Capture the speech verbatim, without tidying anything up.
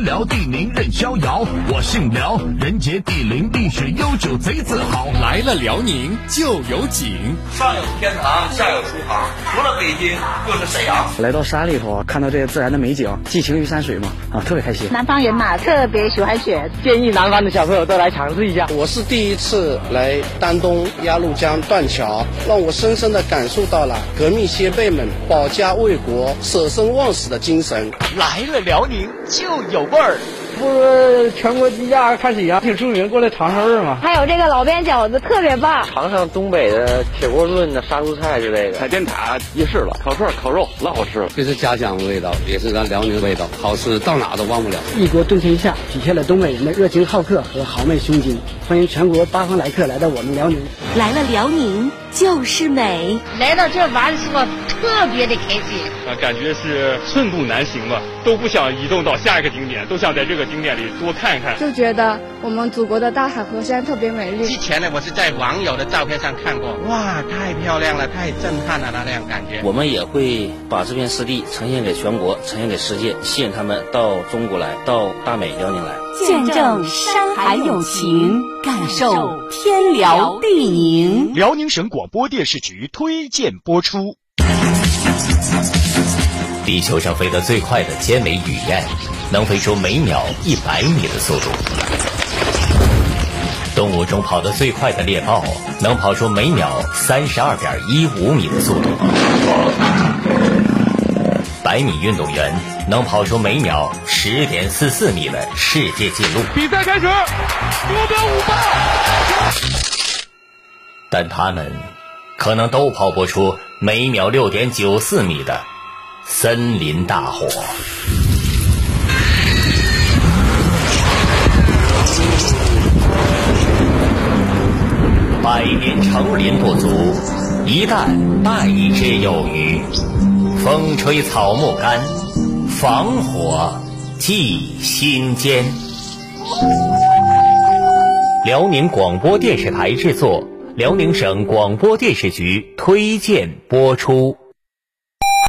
辽地宁任逍遥，我姓辽，人杰地灵，历史悠久，贼自豪。 来了辽宁就有景， 上有天堂，下有书房，除了北京就是沈阳。 来到山里头，看到这些自然的美景，寄情于山水嘛，啊，特别开心。 南方人嘛，特别喜欢雪， 建议南方的小朋友都来尝试一下。 我是第一次来丹东鸭绿江断桥，让我深深地感受到了革命先辈们保家卫国、舍生忘死的精神。 来了辽宁就有味儿。 不是全国第一家看沈阳挺出名，过来尝尝味儿嘛。 还有这个老边饺子特别棒， 尝尝东北的铁锅炖的杀猪菜之类的。 海淀塔夜市了，烤串烤肉老好吃了， 这是家乡的味道，也是咱辽宁的味道，好吃到哪都忘不了。 一锅炖天下，体现了东北人的热情好客和豪迈胸襟。欢迎全国八方来客来到我们辽宁。 来了辽宁就是美， 来到这玩的时候特别的开心啊，感觉是寸步难行吧，都不想移动到下一个景点，都想在这个景点里多看看。 就觉得我们祖国的大海河山特别美丽。 之前呢，我是在网友的照片上看过，哇，太漂亮了，太震撼了，那样感觉。 我们也会把这片湿地呈现给全国，呈现给世界，吸引他们到中国来，到大美辽宁来， 见证山海友情，感受天辽地宁。 辽宁省广播电视局推荐播出。 地球上飞得最快的尖尾雨燕，能飞出每秒一百米的速度。动物中跑得最快的猎豹，能跑出每秒三十二点一五米的速度。百米运动员能跑出每秒十点四四米的世界纪录。 比赛开始，目标五八。 但他们可能都跑不出每秒六点九四米的森林大火。百年成林不足，一旦败之有余。风吹草木干，防火记心间。辽宁广播电视台制作，辽宁省广播电视局推荐播出。